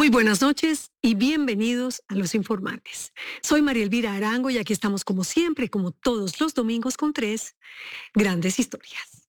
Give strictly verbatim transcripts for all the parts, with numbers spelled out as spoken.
Muy buenas noches y bienvenidos a Los Informantes. Soy María Elvira Arango y aquí estamos como siempre, como todos los domingos, con tres grandes historias.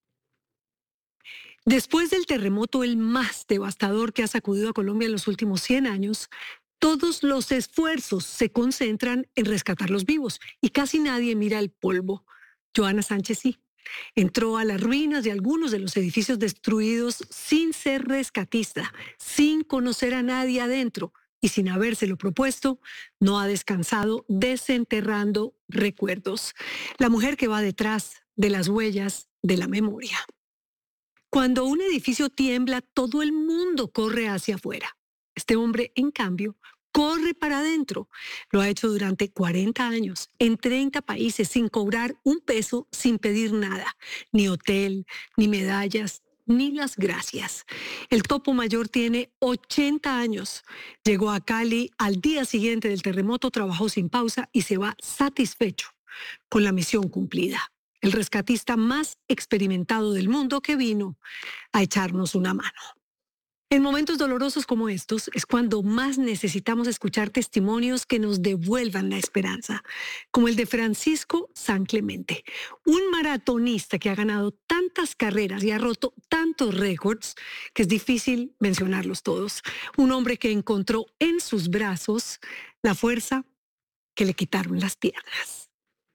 Después del terremoto, el más devastador que ha sacudido a Colombia en los últimos cien años, todos los esfuerzos se concentran en rescatar los vivos y casi nadie mira el polvo. Joana Sánchez sí. Entró a las ruinas de algunos de los edificios destruidos sin ser rescatista, sin conocer a nadie adentro y sin habérselo propuesto, no ha descansado desenterrando recuerdos. La mujer que va detrás de las huellas de la memoria. Cuando un edificio tiembla, todo el mundo corre hacia afuera. Este hombre, en cambio, corre para adentro. Lo ha hecho durante cuarenta años, en treinta países, sin cobrar un peso, sin pedir nada. Ni hotel, ni medallas, ni las gracias. El topo mayor tiene ochenta años. Llegó a Cali al día siguiente del terremoto, trabajó sin pausa y se va satisfecho con la misión cumplida. El rescatista más experimentado del mundo que vino a echarnos una mano. En momentos dolorosos como estos es cuando más necesitamos escuchar testimonios que nos devuelvan la esperanza, como el de Francisco San Clemente, un maratonista que ha ganado tantas carreras y ha roto tantos récords que es difícil mencionarlos todos. Un hombre que encontró en sus brazos la fuerza que le quitaron las piernas.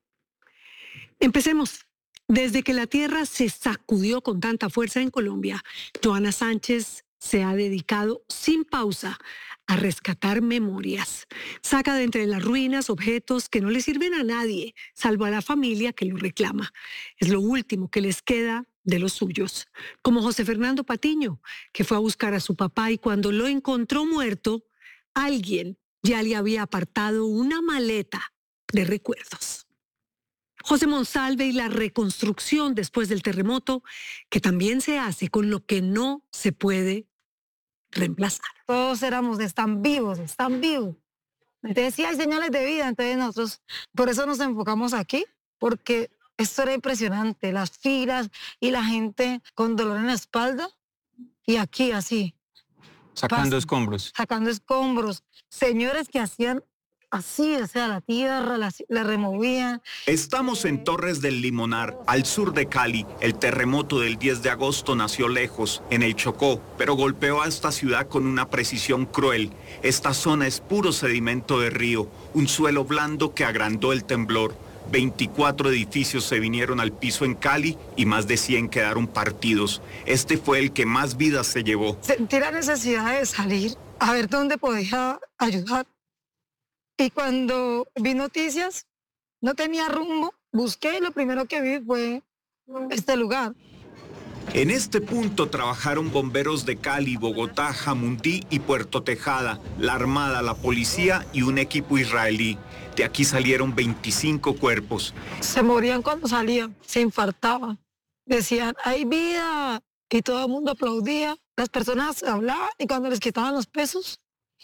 Empecemos. Desde que la tierra se sacudió con tanta fuerza en Colombia, Joana Sánchez se ha dedicado sin pausa a rescatar memorias. Saca de entre las ruinas objetos que no le sirven a nadie, salvo a la familia que lo reclama. Es lo último que les queda de los suyos. Como José Fernando Patiño, que fue a buscar a su papá y cuando lo encontró muerto, alguien ya le había apartado una maleta de recuerdos. José Monsalve y la reconstrucción después del terremoto, que también se hace con lo que no se puede reemplazar. Todos éramos, están vivos, están vivos. Entonces sí hay señales de vida, entonces nosotros, por eso nos enfocamos aquí, porque esto era impresionante, las filas y la gente con dolor en la espalda y aquí así. Sacando Pas- escombros. Sacando escombros. Señores que hacían así, o sea, la tierra la, la removían. Estamos en Torres del Limonar, al sur de Cali. El terremoto del diez de agosto nació lejos, en el Chocó, pero golpeó a esta ciudad con una precisión cruel. Esta zona es puro sedimento de río, un suelo blando que agrandó el temblor. veinticuatro edificios se vinieron al piso en Cali y más de cien quedaron partidos. Este fue el que más vidas se llevó. Sentí la necesidad de salir a ver dónde podía ayudar. Y cuando vi noticias, no tenía rumbo, busqué y lo primero que vi fue este lugar. En este punto trabajaron bomberos de Cali, Bogotá, Jamundí y Puerto Tejada, la Armada, la Policía y un equipo israelí. De aquí salieron veinticinco cuerpos. Se morían cuando salían, se infartaban. Decían, hay vida, y todo el mundo aplaudía. Las personas hablaban y cuando les quitaban los pesos,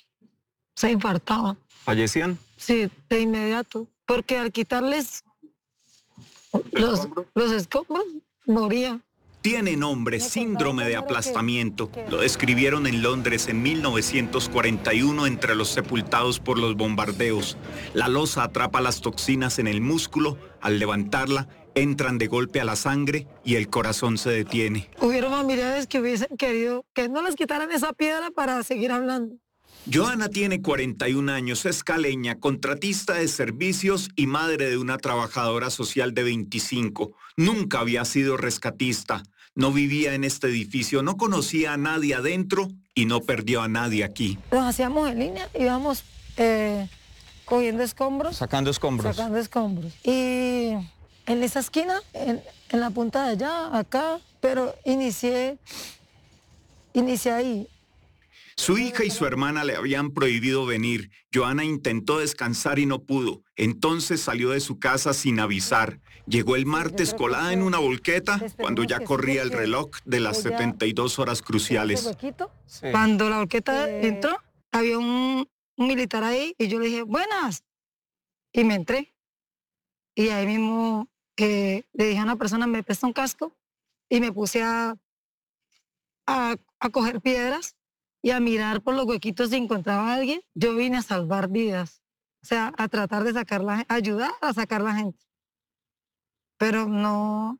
se infartaban. ¿Fallecían? Sí, de inmediato, porque al quitarles los, los escombros, morían. Tiene nombre síndrome de aplastamiento. Lo describieron en Londres en mil novecientos cuarenta y uno entre los sepultados por los bombardeos. La losa atrapa las toxinas en el músculo. Al levantarla, entran de golpe a la sangre y el corazón se detiene. Hubieron familiares que hubiesen querido que no les quitaran esa piedra para seguir hablando. Joana tiene cuarenta y un años, es caleña, contratista de servicios y madre de una trabajadora social de veinticinco. Nunca había sido rescatista, no vivía en este edificio, no conocía a nadie adentro y no perdió a nadie aquí. Nos hacíamos en línea, íbamos eh, cogiendo escombros. Sacando escombros. Sacando escombros. Y en esa esquina, en, en la punta de allá, acá, pero inicié, inicié ahí. Su hija y su hermana le habían prohibido venir. Joana intentó descansar y no pudo. Entonces salió de su casa sin avisar. Llegó el martes colada en una volqueta cuando ya corría el reloj de las setenta y dos horas cruciales. Sí. Cuando la orquesta entró, había un, un militar ahí y yo le dije, buenas. Y me entré. Y ahí mismo eh, le dije a una persona, me presta un casco y me puse a, a, a coger piedras. y a mirar por los huequitos si encontraba a alguien. Yo vine a salvar vidas, o sea, a tratar de sacar la gente, ayudar a sacar la gente. Pero no,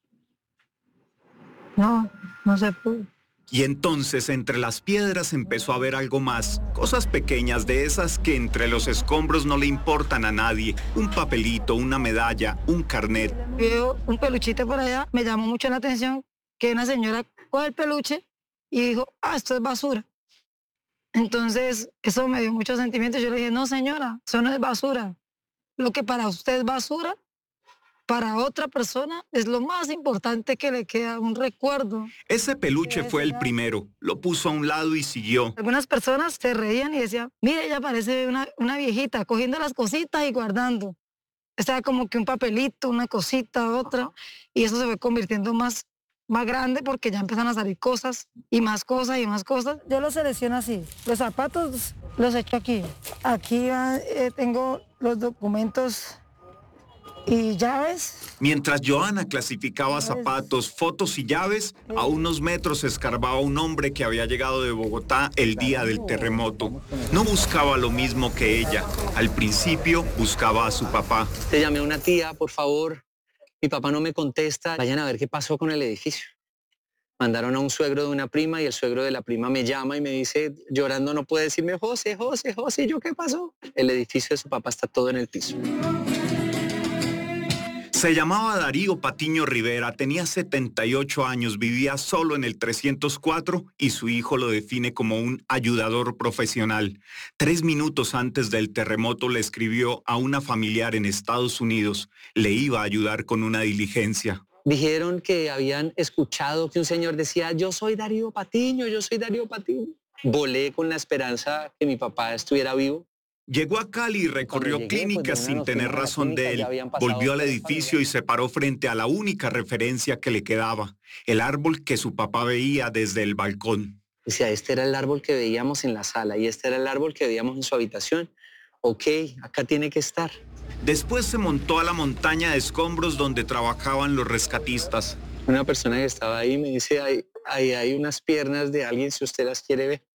no, no se pudo. Y entonces entre las piedras empezó a ver algo más, cosas pequeñas de esas que entre los escombros no le importan a nadie, un papelito, una medalla, un carnet. Veo un peluchito por allá, me llamó mucho la atención que una señora coge el peluche y dijo, ah, esto es basura. Entonces eso me dio muchos sentimientos, yo le dije, no señora, eso no es basura, lo que para usted es basura, para otra persona es lo más importante que le queda, un recuerdo. Ese peluche fue el primero, lo puso a un lado y siguió. Algunas personas se reían y decían, mire, ella parece una, una viejita, cogiendo las cositas y guardando. O sea, como que un papelito, una cosita, otra, y eso se fue convirtiendo más, más grande porque ya empiezan a salir cosas, y más cosas, y más cosas. Yo los selecciono así, los zapatos los echo aquí. Aquí va, eh, tengo los documentos y llaves. Mientras Johanna clasificaba zapatos, fotos y llaves, a unos metros escarbaba un hombre que había llegado de Bogotá el día del terremoto. No buscaba lo mismo que ella. Al principio buscaba a su papá. Te llamé a una tía, por favor. Mi papá no me contesta. Vayan a ver qué pasó con el edificio. Mandaron a un suegro de una prima y el suegro de la prima me llama y me dice, llorando no puede decirme, José, José, José, ¿y yo qué pasó? El edificio de su papá está todo en el piso. Se llamaba Darío Patiño Rivera, tenía setenta y ocho años, vivía solo en el trescientos cuatro y su hijo lo define como un ayudador profesional. Tres minutos antes del terremoto le escribió a una familiar en Estados Unidos. Le iba a ayudar con una diligencia. Dijeron que habían escuchado que un señor decía, yo soy Darío Patiño, yo soy Darío Patiño. Volé con la esperanza que mi papá estuviera vivo. Llegó a Cali y recorrió llegué, clínicas pues, sin tener razón de él. Volvió al edificio y se paró frente a la única referencia que le quedaba, el árbol que su papá veía desde el balcón. Decía, este era el árbol que veíamos en la sala y este era el árbol que veíamos en su habitación. Ok, acá tiene que estar. Después se montó a la montaña de escombros donde trabajaban los rescatistas. Una persona que estaba ahí me dice, ahí hay, hay unas piernas de alguien si usted las quiere ver.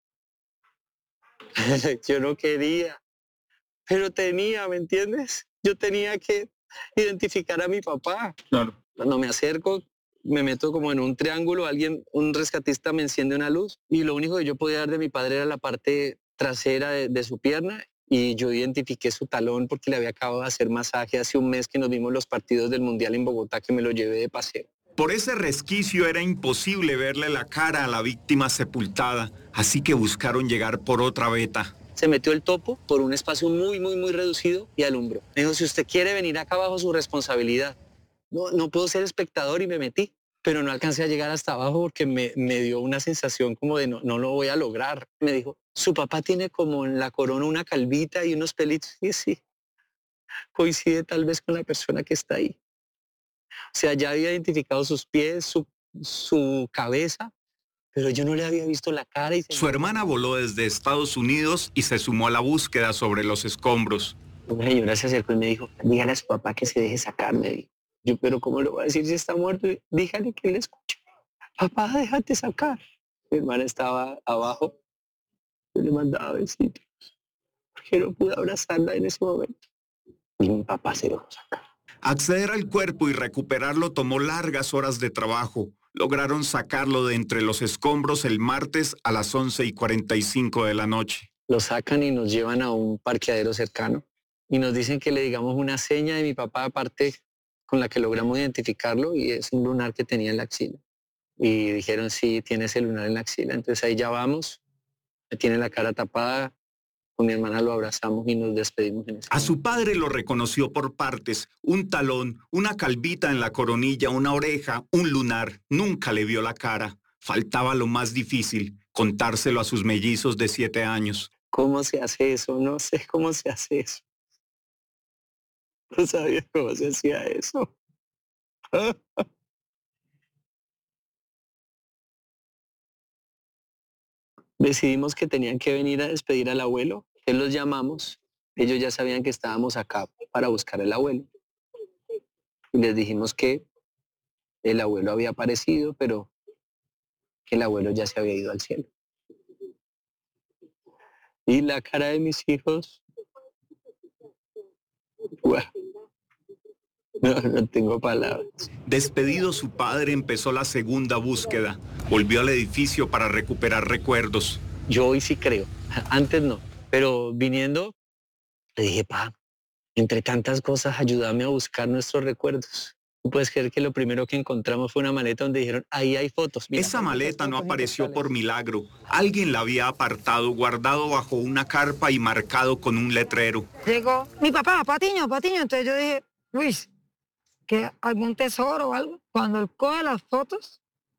Yo no quería. Pero tenía, ¿me entiendes? Yo tenía que identificar a mi papá. Claro. Cuando me acerco, me meto como en un triángulo, alguien, un rescatista me enciende una luz y lo único que yo podía dar de mi padre era la parte trasera de, de su pierna y yo identifiqué su talón porque le había acabado de hacer masaje hace un mes que nos vimos los partidos del Mundial en Bogotá, que me lo llevé de paseo. Por ese resquicio era imposible verle la cara a la víctima sepultada, así que buscaron llegar por otra veta. Se metió el topo por un espacio muy, muy, muy reducido y alumbró. Me dijo, si usted quiere venir acá bajo su responsabilidad. No, no puedo ser espectador y me metí, pero no alcancé a llegar hasta abajo porque me, me dio una sensación como de no, no lo voy a lograr. Me dijo, su papá tiene como en la corona una calvita y unos pelitos. Y sí, coincide tal vez con la persona que está ahí. O sea, ya había identificado sus pies, su, su cabeza, pero yo no le había visto la cara. Y Su hermana voló desde Estados Unidos y se sumó a la búsqueda sobre los escombros. Una señora se acercó y me dijo, dígale a su papá que se deje sacar, me dijo. Yo, pero ¿cómo lo voy a decir si está muerto? Dígale que él escuche. Papá, déjate sacar. Mi hermana estaba abajo. Yo le mandaba besitos. Porque no pude abrazarla en ese momento. Y mi papá se dejó sacar. Acceder al cuerpo y recuperarlo tomó largas horas de trabajo. Lograron sacarlo de entre los escombros el martes a las once y cuarenta y cinco de la noche. Lo sacan y nos llevan a un parqueadero cercano y nos dicen que le digamos una seña de mi papá aparte con la que logramos identificarlo y es un lunar que tenía en la axila. Y dijeron, sí, tiene ese lunar en la axila. Entonces ahí ya vamos, tiene la cara tapada, con mi hermana lo abrazamos y nos despedimos. En ese A momento. su padre lo reconoció por partes, un talón, una calvita en la coronilla, una oreja, un lunar. Nunca le vio la cara. Faltaba lo más difícil, contárselo a sus mellizos de siete años. ¿Cómo se hace eso? No sé cómo se hace eso. No sabía cómo se hacía eso. Decidimos que tenían que venir a despedir al abuelo. Él los llamamos. Ellos ya sabían que estábamos acá para buscar al abuelo. Y les dijimos que el abuelo había aparecido, pero que el abuelo ya se había ido al cielo. Y la cara de mis hijos, wow. No, no tengo palabras. Despedido su padre, empezó la segunda búsqueda. Volvió al edificio para recuperar recuerdos. Yo hoy sí creo, antes no, pero viniendo, le dije, pa, entre tantas cosas, ayúdame a buscar nuestros recuerdos. ¿Tú puedes creer que lo primero que encontramos fue una maleta donde dijeron, ahí hay fotos? Mira, Esa hay maleta fotos no apareció por importantes. milagro. Alguien la había apartado, guardado bajo una carpa y marcado con un letrero. Llegó mi papá, Patiño, Patiño. Entonces yo dije, Luis, que algún tesoro o algo. Cuando él coge las fotos,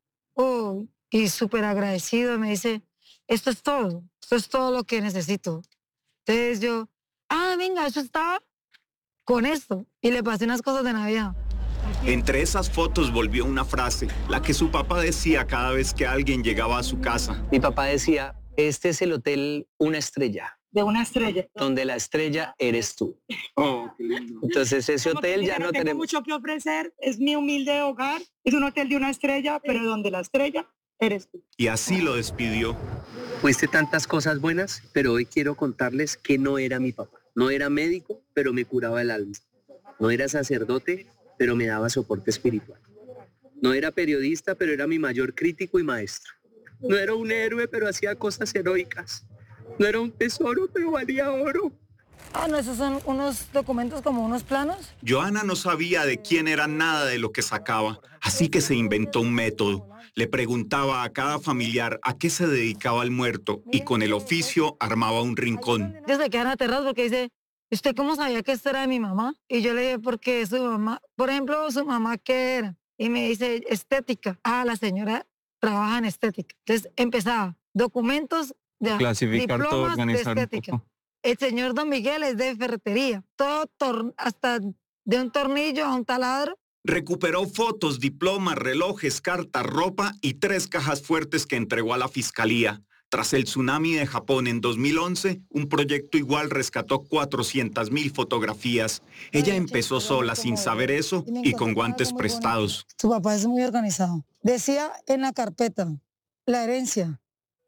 oh, y súper agradecido, me dice, esto es todo, esto es todo lo que necesito. Entonces yo, ah, venga, eso estaba con esto. Y le pasé unas cosas de Navidad. Entre esas fotos volvió una frase, la que su papá decía cada vez que alguien llegaba a su casa. Mi papá decía, este es el hotel Una Estrella, De una estrella. donde la estrella eres tú. Oh, qué lindo. Entonces ese Como que hotel dice, ya no tengo tenemos. mucho que ofrecer, es mi humilde hogar, es un hotel de una estrella, pero donde la estrella eres tú. Y así lo despidió. Fuiste tantas cosas buenas, pero hoy quiero contarles que no era mi papá. No era médico, pero me curaba el alma. No era sacerdote, pero me daba soporte espiritual. No era periodista, pero era mi mayor crítico y maestro. No era un héroe, pero hacía cosas heroicas. No era un tesoro, pero valía oro. Ah, no, esos son unos documentos como unos planos. Joana no sabía de quién era nada de lo que sacaba, así que se inventó un método. Le preguntaba a cada familiar a qué se dedicaba el muerto y con el oficio armaba un rincón. Ellos se quedan aterrados porque dice, ¿usted cómo sabía que esto era de mi mamá? Y yo le dije, porque su mamá, por ejemplo, su mamá, ¿qué era? Y me dice, estética. Ah, la señora trabaja en estética. Entonces empezaba, documentos de Clasificar todo, diplomas de organizar un estética. poco. El señor Don Miguel es de ferretería. Todo, tor- hasta de un tornillo a un taladro. Recuperó fotos, diplomas, relojes, cartas, ropa y tres cajas fuertes que entregó a la fiscalía. Tras el tsunami de Japón en dos mil once, un proyecto igual rescató cuatrocientas mil fotografías. Ella empezó sola sin saber eso y con guantes prestados. Su papá es muy organizado. Decía en la carpeta, la herencia.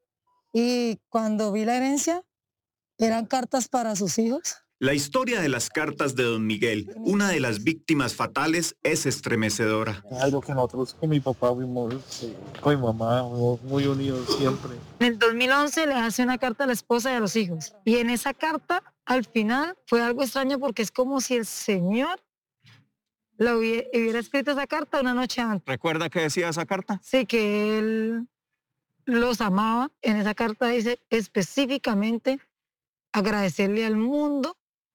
Y cuando vi la herencia, eran cartas para sus hijos. La historia de las cartas de Don Miguel, una de las víctimas fatales, es estremecedora. Algo que nosotros con mi papá fuimos, eh, con mi mamá, fuimos muy unidos siempre. En el dos mil once le hace una carta a la esposa y a los hijos. Y en esa carta, al final, fue algo extraño porque es como si el Señor lo hubiera, hubiera escrito esa carta una noche antes. ¿Recuerda qué decía esa carta? Sí, que él los amaba. En esa carta dice específicamente agradecerle al mundo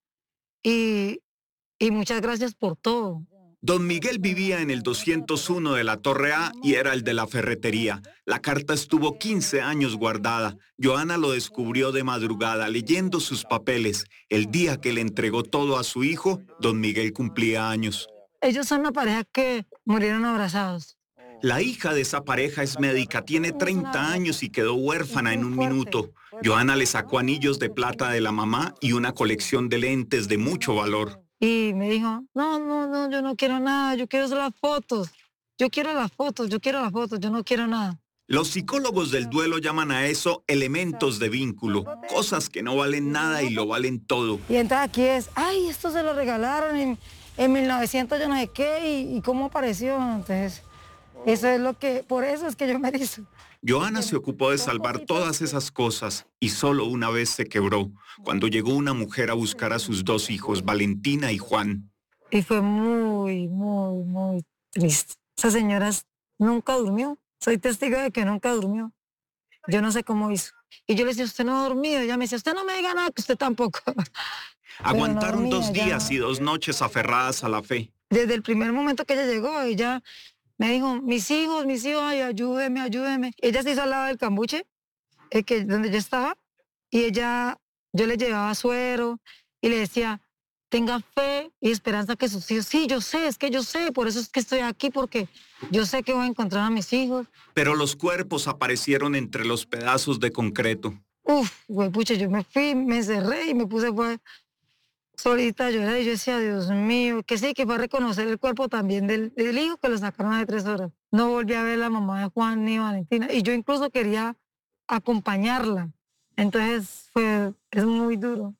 y, y muchas gracias por todo. Don Miguel vivía en el doscientos uno de la Torre A y era el de la ferretería. La carta estuvo quince años guardada. Joana lo descubrió de madrugada leyendo sus papeles. El día que le entregó todo a su hijo, Don Miguel cumplía años. Ellos son una pareja que murieron abrazados. La hija de esa pareja es médica, tiene treinta años y quedó huérfana en un minuto. Joana le sacó anillos de plata de la mamá y una colección de lentes de mucho valor. Y me dijo, no, no, no, yo no quiero nada, yo quiero las fotos. Yo quiero las fotos, yo quiero las fotos, yo no quiero nada. Los psicólogos del duelo llaman a eso elementos de vínculo, cosas que no valen nada y lo valen todo. Y entonces aquí es, ay, esto se lo regalaron en, en mil novecientos yo no sé qué, y, y cómo apareció. Entonces, eso es lo que, por eso es que yo me erizo. Joana se ocupó de salvar todas esas cosas y solo una vez se quebró, cuando llegó una mujer a buscar a sus dos hijos, Valentina y Juan. Y fue muy, muy, muy triste. Esa señora nunca durmió. Soy testigo de que nunca durmió. Yo no sé cómo hizo. Y yo le decía, usted no ha dormido. Ella me decía, usted no me diga nada, que usted tampoco. Aguantaron no dos dormía, días ya. y dos noches aferradas a la fe. Desde el primer momento que ella llegó, ella me dijo, mis hijos, mis hijos, ay, ayúdeme, ayúdeme. Ella se hizo al lado del cambuche, eh, que, donde yo estaba, y ella, yo le llevaba suero y le decía, tenga fe y esperanza que sus hijos, sí, yo sé, es que yo sé, por eso es que estoy aquí, porque yo sé que voy a encontrar a mis hijos. Pero los cuerpos aparecieron entre los pedazos de concreto. Uf, güey, pucha, yo me fui, me encerré y me puse fue, solita a llorar y yo decía, Dios mío, que sí, que fue a reconocer el cuerpo también del, del hijo que lo sacaron de tres horas. No volví a ver a la mamá de Juan ni Valentina y yo incluso quería acompañarla Entonces, fue, es muy duro.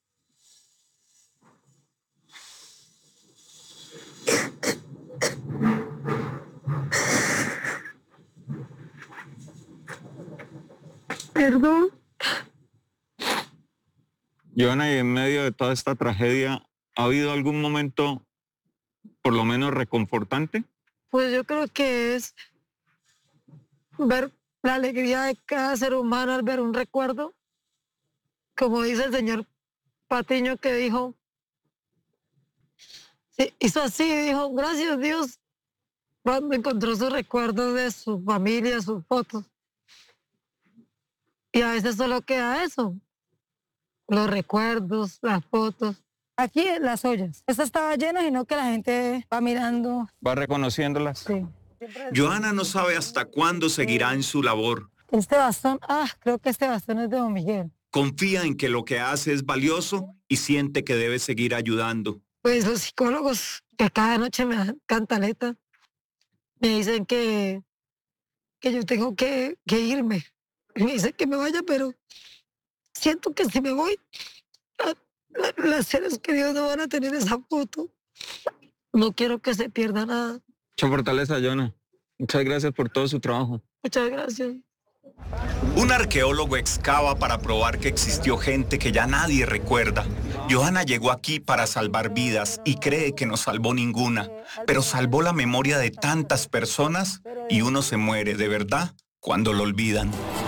Perdón. Johanna, y en medio de toda esta tragedia, ¿ha habido algún momento por lo menos reconfortante? Pues yo creo que es ver la alegría de cada ser humano al ver un recuerdo. Como dice el señor Patiño, que dijo, sí, hizo así, dijo, gracias Dios, cuando encontró sus recuerdos de su familia, sus fotos. Y a veces solo queda eso, los recuerdos, las fotos. Aquí las ollas. Esta estaba llena, sino que la gente va mirando. ¿Va reconociéndolas? Sí. Johanna no sabe hasta cuándo seguirá en su labor. Este bastón, ah, creo que este bastón es de don Miguel. Confía en que lo que hace es valioso y siente que debe seguir ayudando. Pues los psicólogos que cada noche me dan cantaleta, me dicen que, que yo tengo que, que irme. Me dicen que me vaya, pero siento que si me voy, la, la, las seres queridos no van a tener esa foto. No quiero que se pierda nada. Mucha fortaleza, Johanna. Muchas gracias por todo su trabajo. Muchas gracias. Un arqueólogo excava para probar que existió gente que ya nadie recuerda. Johanna llegó aquí para salvar vidas y cree que no salvó ninguna, pero salvó la memoria de tantas personas y uno se muere de verdad cuando lo olvidan.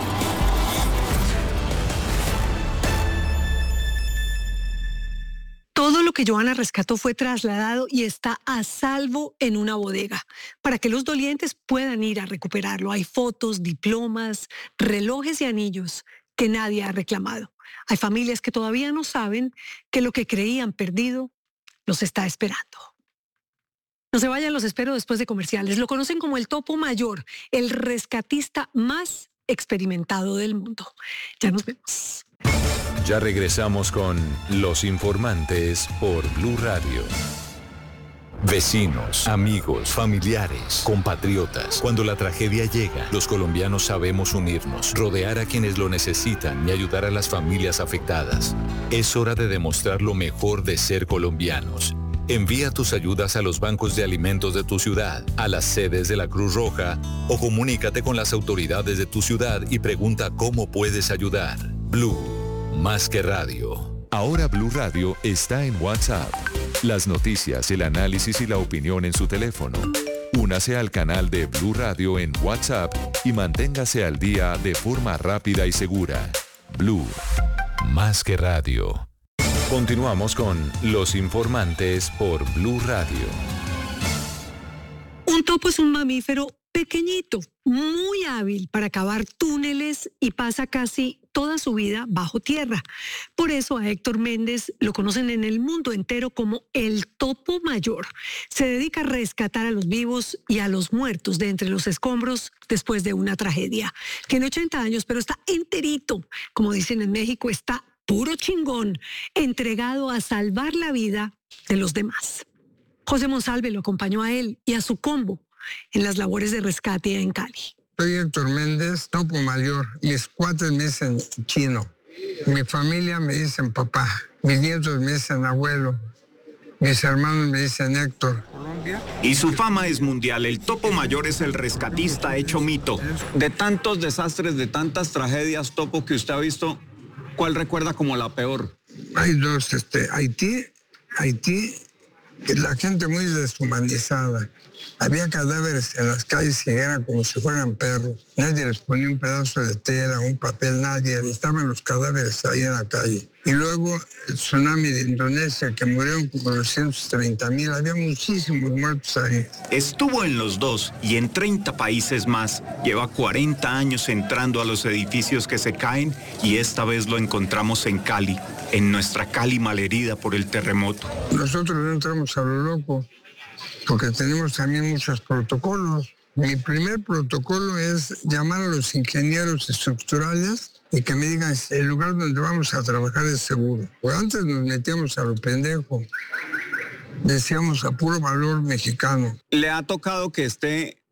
Todo lo que Johanna rescató fue trasladado y está a salvo en una bodega para que los dolientes puedan ir a recuperarlo. Hay fotos, diplomas, relojes y anillos que nadie ha reclamado. Hay familias que todavía no saben que lo que creían perdido los está esperando. No se vayan, los espero después de comerciales. Lo conocen como el Topo Mayor, el rescatista más experimentado del mundo. Ya nos vemos. Ya regresamos con Los Informantes por Blue Radio. Vecinos, amigos, familiares, compatriotas. Cuando la tragedia llega, los colombianos sabemos unirnos, rodear a quienes lo necesitan y ayudar a las familias afectadas. Es hora de demostrar lo mejor de ser colombianos. Envía tus ayudas a los bancos de alimentos de tu ciudad, a las sedes de la Cruz Roja o comunícate con las autoridades de tu ciudad y pregunta cómo puedes ayudar. Blue, más que radio. Ahora Blue Radio está en WhatsApp. Las noticias, el análisis y la opinión en su teléfono. Únase al canal de Blue Radio en WhatsApp y manténgase al día de forma rápida y segura. Blue, más que radio. Continuamos con Los Informantes por Blue Radio. Un topo es un mamífero pequeñito, muy hábil para cavar túneles y pasa casi toda su vida bajo tierra. Por eso a Héctor Méndez lo conocen en el mundo entero como el Topo Mayor. Se dedica a rescatar a los vivos y a los muertos de entre los escombros después de una tragedia. Tiene ochenta años, pero está enterito. Como dicen en México, está puro chingón, entregado a salvar la vida de los demás. José Monsalve lo acompañó a él y a su combo en las labores de rescate en Cali. Soy Héctor Méndez, Topo Mayor. Mis cuates me dicen chino. Mi familia me dicen papá. Mis nietos me dicen abuelo. Mis hermanos me dicen Héctor. Y su fama es mundial. El Topo Mayor es el rescatista hecho mito. De tantos desastres, de tantas tragedias, Topo, que usted ha visto, ¿cuál recuerda como la peor? Hay dos, este, Haití, Haití, que la gente muy deshumanizada. Había cadáveres en las calles que eran como si fueran perros. Nadie les ponía un pedazo de tela, un papel, nadie. Estaban los cadáveres ahí en la calle. Y luego el tsunami de Indonesia, que murieron como doscientos treinta mil. Había muchísimos muertos ahí. Estuvo en los dos y en treinta países más. Lleva cuarenta años entrando a los edificios que se caen y esta vez lo encontramos en Cali, en nuestra Cali malherida por el terremoto. Nosotros no entramos a lo loco, porque tenemos también muchos protocolos. Mi primer protocolo es llamar a los ingenieros estructurales y que me digan si el lugar donde vamos a trabajar es seguro. Pues antes nos metíamos a lo pendejo, decíamos a puro valor mexicano. ¿Le ha tocado que esté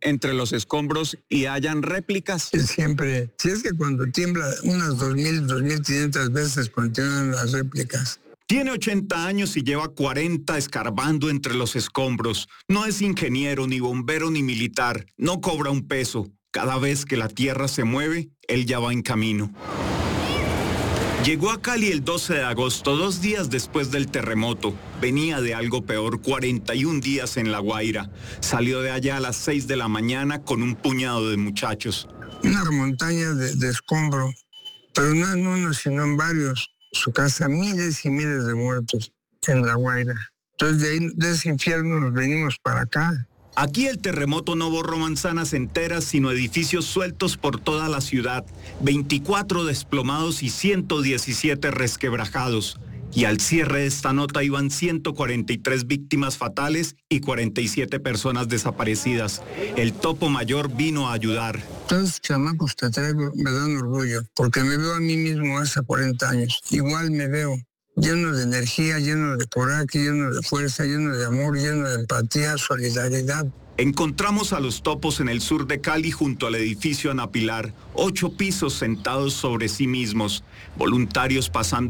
entre los escombros y hallan réplicas? Siempre, si es que cuando tiembla unas dos mil, dos mil quinientas veces continúan las réplicas. Tiene ochenta años y lleva cuarenta escarbando entre los escombros. No es ingeniero, ni bombero, ni militar. No cobra un peso. Cada vez que la tierra se mueve, él ya va en camino. Llegó a Cali el doce de agosto, dos días después del terremoto. Venía de algo peor, cuarenta y un días en La Guaira. Salió de allá a las seis de la mañana con un puñado de muchachos. Una montaña de, de escombro, pero no en uno, sino en varios. Su casa, miles y miles de muertos en La Guaira. Entonces de, ahí, de ese infierno nos venimos para acá. Aquí el terremoto no borró manzanas enteras, sino edificios sueltos por toda la ciudad, veinticuatro desplomados y ciento diecisiete resquebrajados. Y al cierre de esta nota iban ciento cuarenta y tres víctimas fatales y cuarenta y siete personas desaparecidas. El Topo Mayor vino a ayudar. Todos los chamacos que traigo me dan orgullo, porque me veo a mí mismo hace cuarenta años. Igual me veo lleno de energía, lleno de coraje, lleno de fuerza, lleno de amor, lleno de empatía, solidaridad. Encontramos a los topos en el sur de Cali junto al edificio Ana Pilar, ocho pisos sentados sobre sí mismos, voluntarios pasando